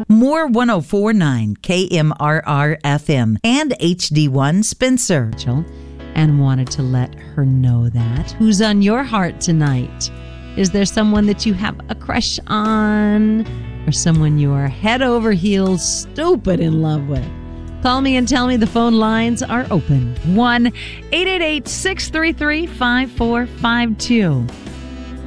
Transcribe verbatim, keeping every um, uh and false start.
More one oh four point nine K M R R F M and H D one Spencer. And wanted to let her know that. Who's on your heart tonight? Is there someone that you have a crush on? Or someone you are head over heels stupid in love with? Call me and tell me. The phone lines are open. one eight eight eight, six three three, five four five two.